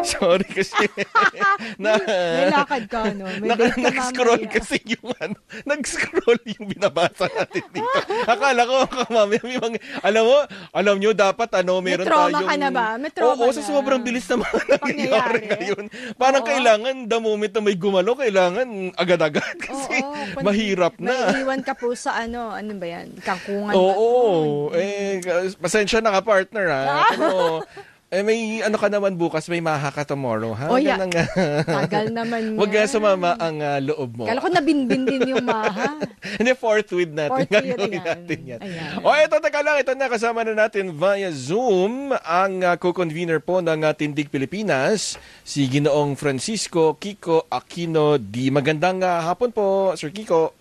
Sorry kasi. May lakad ka, no? May date ka Nag-scroll mamaya. kasi yung nag-scroll yung binabasa natin dito. Akala ko mamaya may mga, alam nyo dapat May meron trauma tayong ka na ba? May trauma Oo, na. sa sobrang bilis na mga nangyayari Pangyayari. ngayon. Parang Oo. kailangan the moment na may gumalo, kailangan agad-agad kasi mahirap na. May iwan ka po sa ano ba yan? Kangkungan ba? Oo, pasensya na ka partner ha. Pero may ka naman bukas, may maha ka tomorrow, ha? Oh, yeah. Tagal naman Huwag nga sumama ang loob mo. Kala ko nabinbin din yung maha. Hindi, fourth with natin. Gagawin natin yan. Ayan. Teka lang, ito na, kasama na natin via Zoom ang co-convener po ng Tindig Pilipinas, si Ginoong Francisco Kiko Aquino D. Magandang hapon po, Sir Kiko.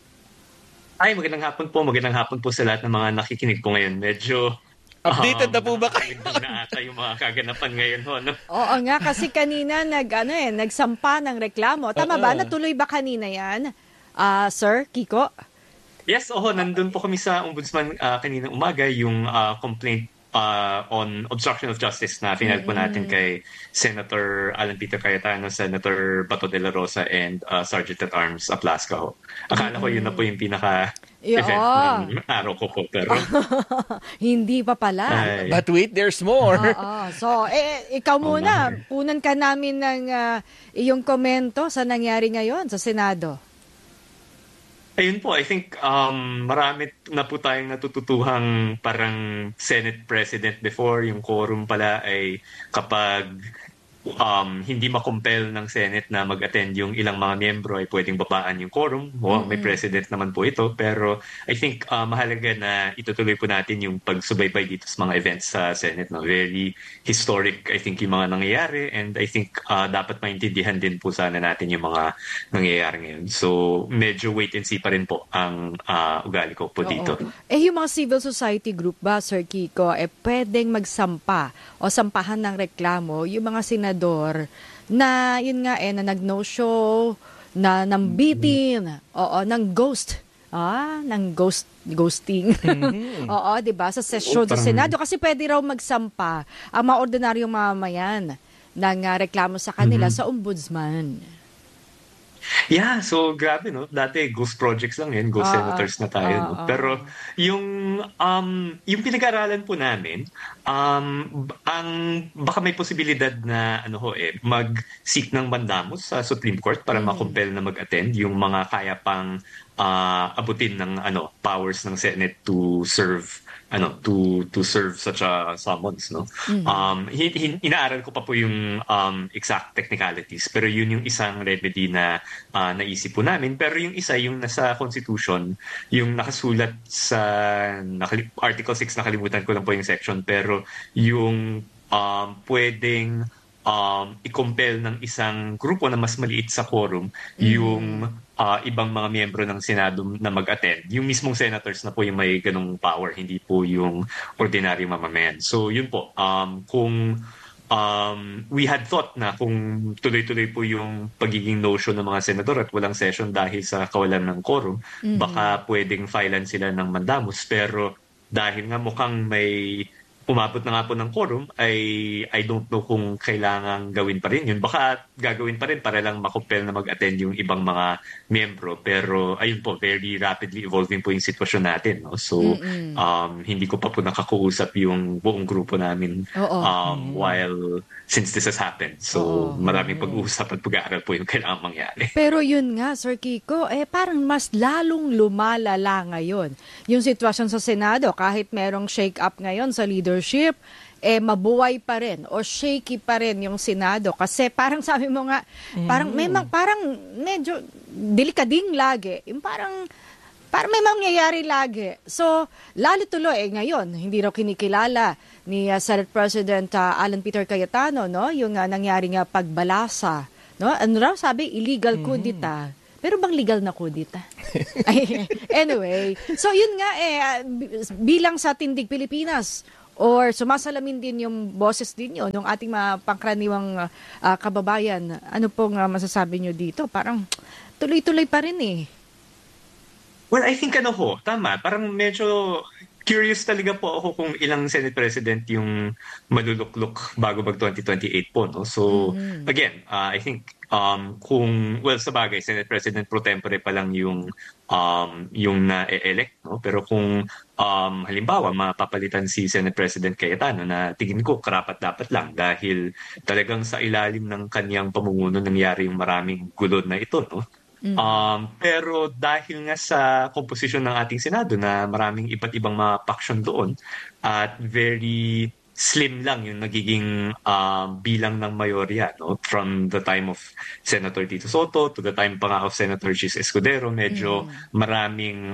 Ay, magandang hapon po sa lahat ng mga nakikinig po ngayon. Medyo updated na po ba kayo? na ata yung mga kaganapan ngayon, no? Oo nga, kasi kanina nagsampa ng reklamo. Tama ba? Natuloy ba kanina yan? Sir Kiko? Yes, nandun po kami sa Ombudsman kanina umaga, yung complaint on obstruction of justice na final po natin kay Senator Alan Peter Cayetano, Senator Bato de la Rosa, and Sergeant at Arms Aplasca ho. Akala ko yun na po yung pinaka-event ng araw ko po, pero hindi pa pala. But wait, there's more. So, ikaw muna, punan ka namin ng iyong komento sa nangyari ngayon sa Senado. Ayun po, I think marami na po tayong natututuhang parang Senate President before. Yung quorum pala ay kapag hindi makompel ng Senate na mag-attend yung ilang mga miyembro ay pwedeng babaan yung quorum. May president naman po ito. Pero I think mahalaga na itutuloy po natin yung pagsubaybay dito sa mga events sa Senate. No? Very historic, I think, yung mga nangyayari. And I think dapat maintindihan din po sana natin yung mga nangyayari ngayon. So medyo wait and see pa rin po ang ugali ko po dito. Yung mga civil society group ba, Sir Kiko, pwedeng magsampa o sampahan ng reklamo yung mga senador na yun nga na nag-no show, na nambitin, ng ghost. Ng ghosting. Oo, 'di ba? Sa session sa Senado kasi pwede raw magsampa ang mga ordinaryong mamamayan ng reklamo sa kanila sa ombudsman. Yeah, so grabe, no? Dati ghost projects lang yan, ghost senators na tayo, no? Pero yung pinag-aralan po namin, ang baka may posibilidad na mag-seek ng mandamus sa Supreme Court para ma-compel na mag-attend yung mga kaya pang abutin ng powers ng Senate to serve to serve such a summons, no? Inaaral ko pa po yung exact technicalities, pero yun yung isang remedy na naisip po namin. Pero yung isa, yung nasa Constitution, yung nakasulat sa Article 6, nakalimutan ko lang po yung section, pero yung pwedeng i-compel ng isang grupo na mas maliit sa quorum yung ibang mga miyembro ng Senado na mag-attend. Yung mismong senators na po yung may ganong power, hindi po yung ordinaryong mamamayan. So yun po, kung we had thought na kung tuloy-tuloy po yung pagiging notion ng mga senador at walang session dahil sa kawalan ng quorum, baka pwedeng filean sila ng mandamus. Pero dahil nga mukhang may umabot na nga po ng quorum, I don't know kung kailangang gawin pa rin yun. Baka gagawin pa rin para lang makumpel na mag-attend yung ibang mga miyembro. Pero ayun po, very rapidly evolving po yung sitwasyon natin. No? So, hindi ko pa po nakakausap yung buong grupo namin since this has happened. So, maraming pag-uusap at pag-aaral po yung kailangang mangyari. Pero yun nga, Sir Kiko, parang mas lalong lumalala ngayon yung sitwasyon sa Senado. Kahit merong shake-up ngayon sa leadership, mabuhay pa rin o shaky pa rin yung Senado. Kasi parang sabi mo nga, parang medyo delikading lagi. Yung parang may mangyayari lagi. So, lalo tuloy ngayon, hindi raw kinikilala ni Senate President Alan Peter Cayetano, no? Yung nangyari nga pagbalasa. No? Ano raw sabi? Illegal kudita. Pero bang legal na kudita? Anyway, so yun nga bilang sa Tindig Pilipinas, or sumasalamin din yung boses din yun ng ating mga pangkaraniwang kababayan. Ano pong masasabi nyo dito? Parang tuloy-tuloy pa rin Well, I think tama. Parang medyo curious talaga po ako kung ilang Senate President yung maluluklok bago mag 2028 po, no? So, again, I think sa bagay, Senate President pro tempore pa lang yung na-elect, no? Pero kung halimbawa mapapalitan si Senate President Cayetano, na tingin ko karapat-dapat lang dahil talagang sa ilalim ng kanyang pamumuno nangyari yung maraming gulo na ito, no? Pero dahil nga sa komposisyon ng ating Senado na maraming iba't ibang mga paksyon doon at very slim lang yung nagiging bilang ng mayorya, no? From the time of Senator Tito Soto to the time pa nga of Senator Chis Escudero, medyo maraming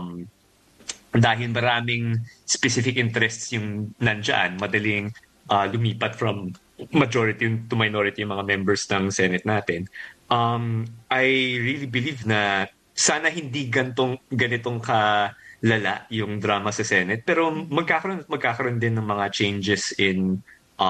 dahil maraming specific interests yung nandyan, madaling lumipat from majority to minority yung mga members ng Senate natin. I really believe na sana hindi ganitong kalala yung drama sa Senate, pero magkakaroon din ng mga changes in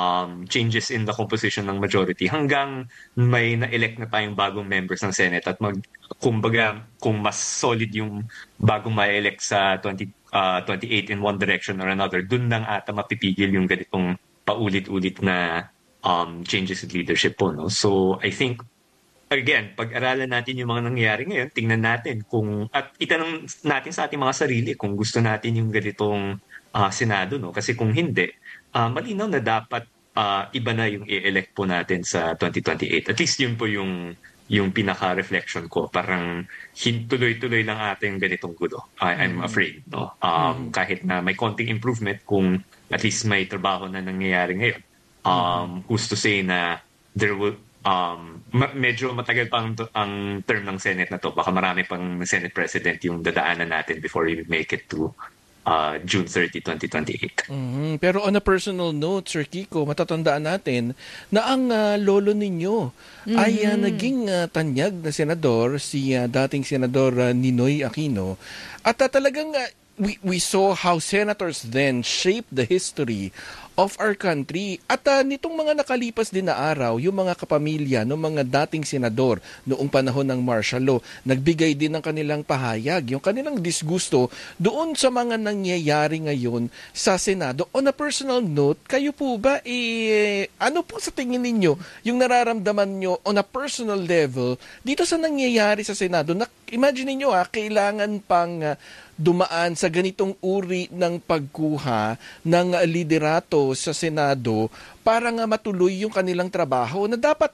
the composition ng majority hanggang may na-elect na tayong bagong members ng Senate at kumbaga kung mas solid yung bagong ma-elect sa 2028 in one direction or another, dun nang ata mapipigil yung ganitong paulit-ulit na changes in leadership po, no? So I think again, pag-aralan natin yung mga nangyayari ngayon, tingnan natin at itanong natin sa ating mga sarili kung gusto natin yung ganitong Senado, no? Kasi kung hindi, malinaw na dapat iba na yung i-elect po natin sa 2028. At least yun po yung pinaka-reflection ko. Parang tuloy-tuloy lang ata yung ganitong gulo. I'm afraid, no? Kahit na may konting improvement kung at least may trabaho na nangyayari ngayon. Who's to say na there will medyo matagal pa ang term ng Senate na to. Baka marami pang Senate President yung dadaanan natin before we make it to June 30, 2028. Pero on a personal note, Sir Kiko, matatandaan natin na ang lolo ninyo ay naging tanyag na senador, si dating Senador Ninoy Aquino. At talagang we saw how senators then shaped the history of our country. At nitong mga nakalipas din na araw, yung mga kapamilya ng mga dating senador noong panahon ng martial law, nagbigay din ng kanilang pahayag, yung kanilang disgusto doon sa mga nangyayari ngayon sa Senado. On a personal note, kayo po ba, ano po sa tingin ninyo yung nararamdaman nyo on a personal level dito sa nangyayari sa Senado? Imagine niyo kailangan pang dumaan sa ganitong uri ng pagkuha ng liderato sa Senado para nga matuloy yung kanilang trabaho na dapat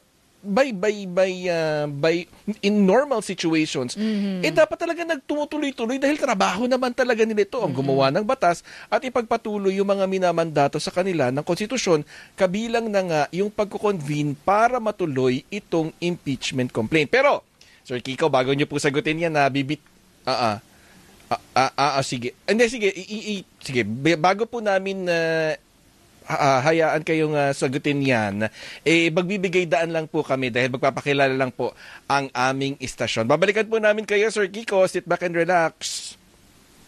in normal situations dapat talaga nagtumutuloy-tuloy dahil trabaho naman talaga nila ito ang gumawa ng batas at ipagpatuloy yung mga minamandato sa kanila ng konstitusyon, kabilang na nga yung pagko-convene para matuloy itong impeachment complaint. Pero Sir Kiko, bago niyo po sagutin yan sige. Hindi, sige. Sige. Bago po namin hayaan kayong sagutin yan, magbibigay daan lang po kami dahil magpapakilala lang po ang aming istasyon. Babalikan po namin kayo, Sir Kiko. Sit back and relax.